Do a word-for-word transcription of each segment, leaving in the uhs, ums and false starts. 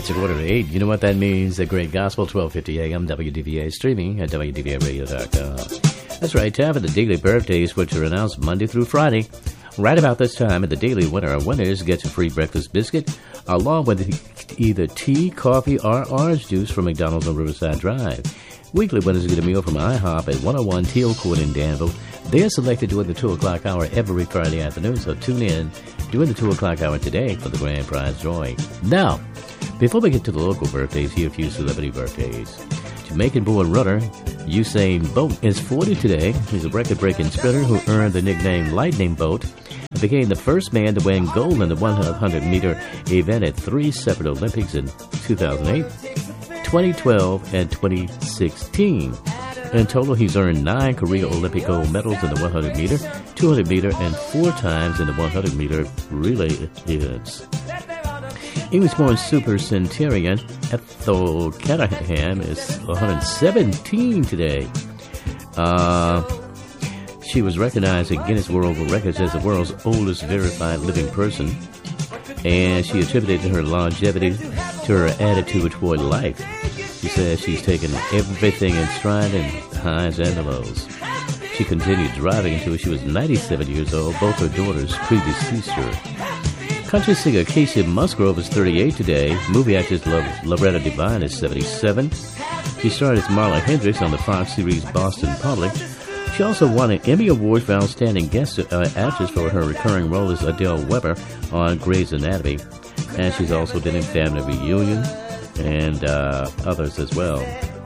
It's a quarter to eight. You know what that means? The Great Gospel, twelve fifty a.m. W D V A, streaming at W D V A radio dot com. That's right, time for the daily birthdays, which are announced Monday through Friday. Right about this time at the Daily Winner, our winners get a free breakfast biscuit, along with either tea, coffee, or orange juice from McDonald's on Riverside Drive. Weekly winners get a meal from IHOP at one oh one Teal Court in Danville. They're selected during the two o'clock hour every Friday afternoon, so tune in during the two o'clock hour today for the grand prize drawing. Now, before we get to the local birthdays, here are a few celebrity birthdays. Jamaican-born runner Usain Bolt is forty today. He's a record-breaking sprinter who earned the nickname Lightning Bolt and became the first man to win gold in the one hundred meter event at three separate Olympics in two thousand eight, twenty twelve, and twenty sixteen. In total, he's earned nine career Olympic gold medals in the one hundred meter, two hundred meter, and four times in the one hundred meter relay events. English-born super centurion Ethel Caterham is one hundred seventeen today. Uh, she was recognized in Guinness World Records as the world's oldest verified living person, and she attributed her longevity to her attitude toward life. She says she's taken everything in stride and the highs and the lows. She continued driving until she was ninety-seven years old. Both her daughters predeceased her. Country singer Casey Musgrove is thirty-eight today. Movie actress Loretta Devine is seventy-seven. She starred as Marla Hendricks on the Fox series Boston Public. She also won an Emmy Award for Outstanding Guest uh, Actress for her recurring role as Adele Weber on Grey's Anatomy. And she's also been in Family Reunion and uh, others as well.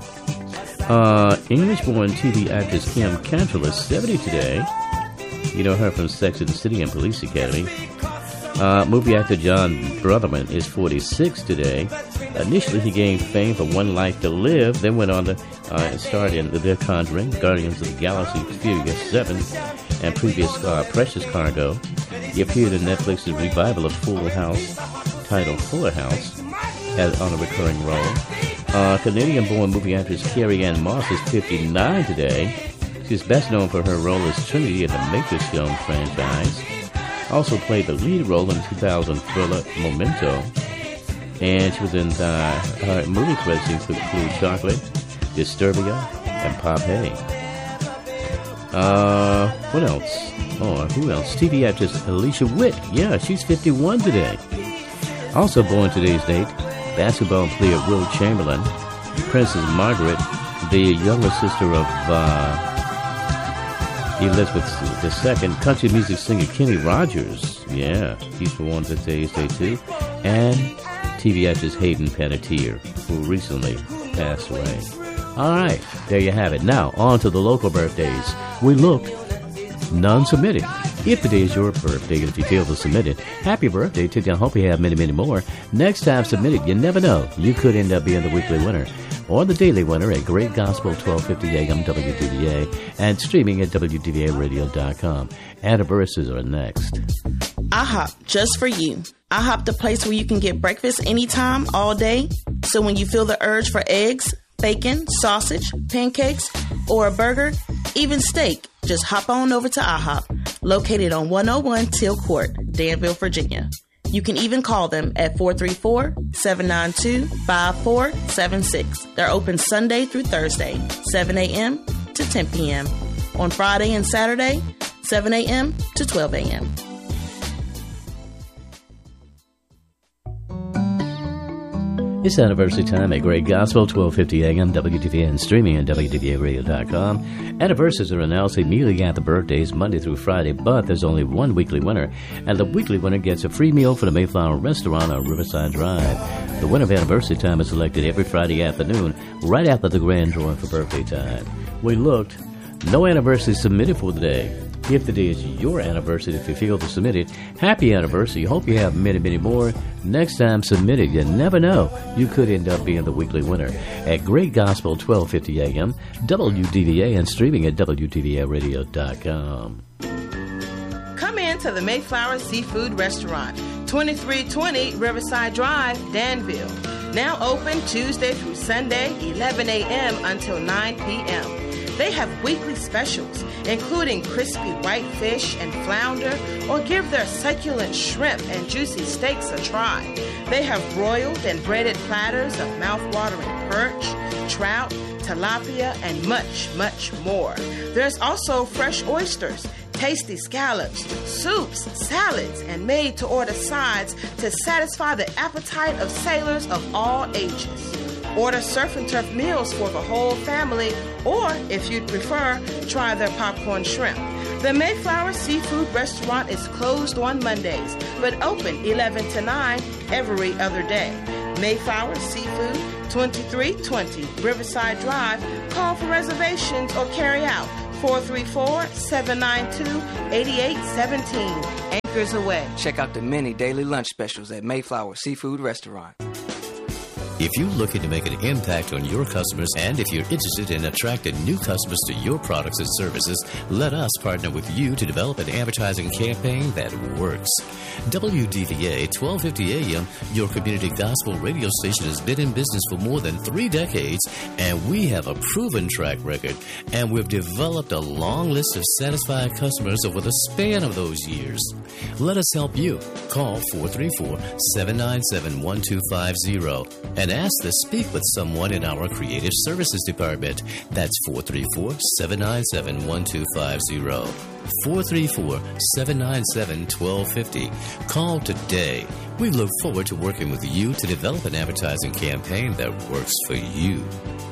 Uh, English-born T V actress Kim Cattrall is seventy today. You know her from Sex and the City and Police Academy. Uh, movie actor John Brotherman is forty-six today. Initially, he gained fame for One Life to Live, then went on to uh, star in The Conjuring, Guardians of the Galaxy, Furious seven, and previous uh, Precious Cargo. He appeared in Netflix's revival of Full House, titled Fuller House, as on a recurring role. Uh, Canadian-born movie actress Carrie Ann Moss is fifty-nine today. She's best known for her role as Trinity in the Matrix film franchise. Also played the lead role in the two thousand thriller Memento. And she was in uh, her movie credits include Chocolate, Disturbia, and Pompeii. Uh, what else? Oh, who else? T V actress Alicia Witt. Yeah, she's fifty-one today. Also born today's date, basketball player Will Chamberlain, Princess Margaret, the younger sister of uh, Elizabeth the Second, country music singer Kenny Rogers. Yeah, he's born today's day too. And T V actress Hayden Panettiere, who recently passed away. All right, there you have it. Now, on to the local birthdays. We looked, none submitted. If today is your birthday, and if you feel to submit it, happy birthday to you. I hope you have many, many more. Next time submitted, you never know. You could end up being the weekly winner or the daily winner at Great Gospel, twelve fifty a.m. W D V A, and streaming at W D V A radio dot com. Anniversaries are next. IHOP, just for you. IHOP, the place where you can get breakfast anytime, all day. So when you feel the urge for eggs, bacon, sausage, pancakes, or a burger, even steak, just hop on over to IHOP, located on one oh one Teal Court, Danville, Virginia. You can even call them at four three four, seven nine two, five four seven six. They're open Sunday through Thursday, seven a.m. to ten p.m. On Friday and Saturday, seven a.m. to twelve a.m. It's anniversary time at Great Gospel, twelve fifty a.m. W D V A and streaming at W D V A radio dot com. Anniversaries are announced immediately after birthdays, Monday through Friday, but there's only one weekly winner, and the weekly winner gets a free meal from the Mayflower Restaurant on Riverside Drive. The winner of anniversary time is selected every Friday afternoon, right after the grand drawing for birthday time. We looked, no anniversary submitted for the day. If today is your anniversary, if you feel to submit it, happy anniversary. Hope you have many, many more. Next time submit it. You never know. You could end up being the weekly winner at Great Gospel, twelve fifty a.m., W D V A, and streaming at W D V A radio dot com. Come in to the Mayflower Seafood Restaurant, twenty-three twenty Riverside Drive, Danville. Now open Tuesday through Sunday, eleven a.m. until nine p.m. They have weekly specials, including crispy white fish and flounder, or give their succulent shrimp and juicy steaks a try. They have broiled and breaded platters of mouth-watering perch, trout, tilapia, and much, much more. There's also fresh oysters, tasty scallops, soups, salads, and made-to-order sides to satisfy the appetite of sailors of all ages. Order surf and turf meals for the whole family, or, if you'd prefer, try their popcorn shrimp. The Mayflower Seafood Restaurant is closed on Mondays, but open eleven to nine every other day. Mayflower Seafood, twenty-three twenty Riverside Drive. Call for reservations or carry out four three four, seven nine two, eight eight one seven. Anchors away. Check out the many daily lunch specials at Mayflower Seafood Restaurant. If you're looking to make an impact on your customers, and if you're interested in attracting new customers to your products and services, let us partner with you to develop an advertising campaign that works. W D V A twelve fifty A M, your community gospel radio station, has been in business for more than three decades, and we have a proven track record, and we've developed a long list of satisfied customers over the span of those years. Let us help you. Call four three four, seven nine seven, one two five zero and ask to speak with someone in our Creative Services Department. That's four three four, seven nine seven, one two five zero. four three four, seven nine seven, one two five zero. Call today. We look forward to working with you to develop an advertising campaign that works for you.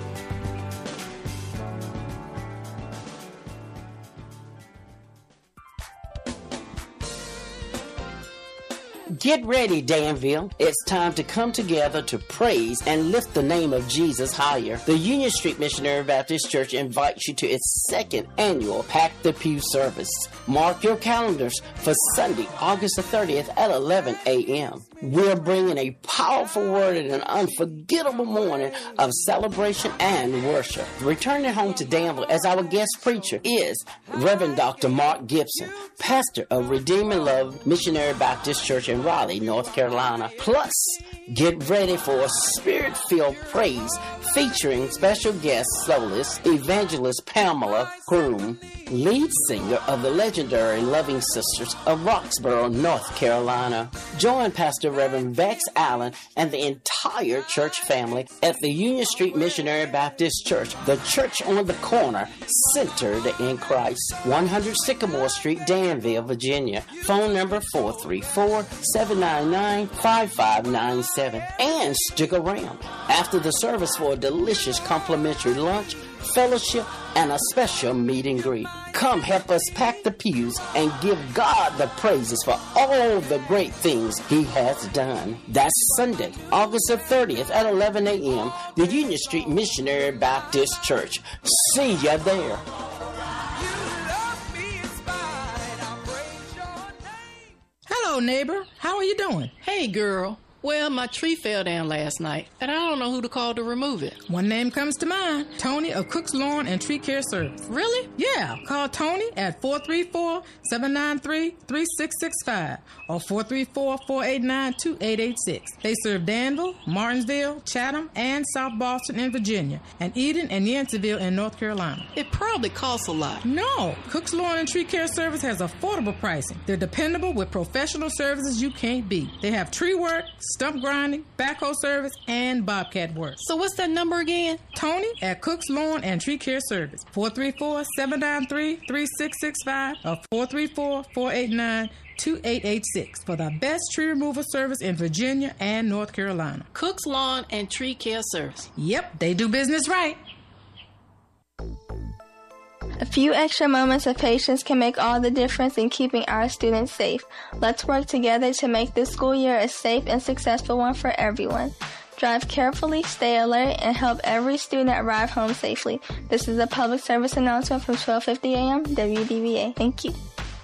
Get ready, Danville. It's time to come together to praise and lift the name of Jesus higher. The Union Street Missionary Baptist Church invites you to its second annual Pack the Pew service. Mark your calendars for Sunday, August the thirtieth at eleven a.m. We're bringing a powerful word and an unforgettable morning of celebration and worship. Returning home to Danville as our guest preacher is Reverend Doctor Mark Gibson, pastor of Redeeming Love Missionary Baptist Church in Raleigh, North Carolina. Plus, get ready for a spirit-filled praise featuring special guest soloist, evangelist Pamela Groom, lead singer of the legendary Loving Sisters of Roxborough, North Carolina. Join Pastor Reverend Vex Allen and the entire church family at the Union Street Missionary Baptist Church, the church on the corner, centered in Christ. one hundred Sycamore Street, Danville, Virginia. Phone number four three four, seven nine nine, five five nine seven. And stick around after the service for a delicious complimentary lunch, fellowship, and a special meet and greet. Come help us pack the pews and give God the praises for all the great things He has done. That's Sunday, August the thirtieth at eleven a.m., the Union Street Missionary Baptist Church. See ya there. Hello, neighbor. How are you doing? Hey, girl. Well, my tree fell down last night, and I don't know who to call to remove it. One name comes to mind. Tony of Cook's Lawn and Tree Care Service. Really? Yeah. Call Tony at four three four, seven nine three, three six six five or four three four, four eight nine, two eight eight six. They serve Danville, Martinsville, Chatham, and South Boston in Virginia, and Eden and Yanceyville in North Carolina. It probably costs a lot. No. Cook's Lawn and Tree Care Service has affordable pricing. They're dependable with professional services you can't beat. They have tree work, stump grinding, backhoe service, and bobcat work. So what's that number again? Tony at Cook's Lawn and Tree Care Service. four three four, seven nine three, three six six five or four three four, four eight nine, two eight eight six for the best tree removal service in Virginia and North Carolina. Cook's Lawn and Tree Care Service. Yep, they do business right. A few extra moments of patience can make all the difference in keeping our students safe. Let's work together to make this school year a safe and successful one for everyone. Drive carefully, stay alert, and help every student arrive home safely. This is a public service announcement from twelve fifty a.m. W D V A. Thank you.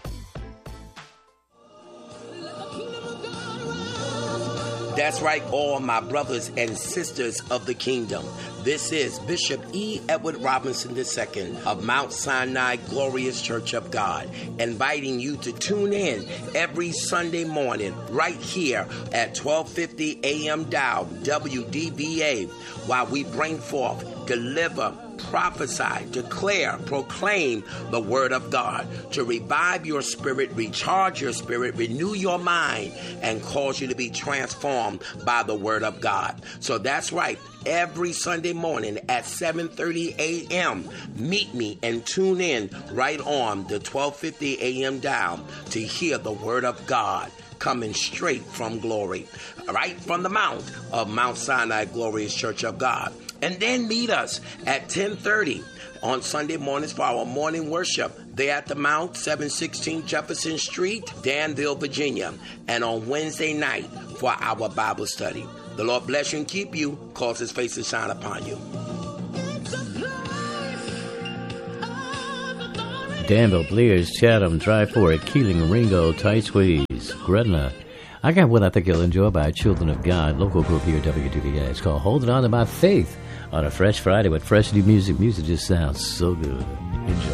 That's right, all my brothers and sisters of the kingdom. This is Bishop E. Edward Robinson the Second of Mount Sinai Glorious Church of God, inviting you to tune in every Sunday morning right here at twelve fifty a.m. dial W D V A while we bring forth, deliver, prophesy, declare, proclaim the word of God to revive your spirit, recharge your spirit, renew your mind, and cause you to be transformed by the word of God. So that's right. Every Sunday morning at seven thirty a.m., meet me and tune in right on the twelve fifty a.m. dial to hear the word of God coming straight from glory, right from the mount of Mount Sinai Glorious Church of God. And then meet us at ten thirty on Sunday mornings for our morning worship there at the Mount, seven sixteen Jefferson Street, Danville, Virginia. And on Wednesday night for our Bible study. The Lord bless you and keep you, cause his face to shine upon you. Danville, Blears, Chatham, Dryport, Keeling, Ringo, Tight Squeeze, Gretna. I got one I think you'll enjoy by Children of God, local group here at W D V A. It's called Holding On to My Faith on a fresh Friday with fresh new music. Music just sounds so good. Enjoy.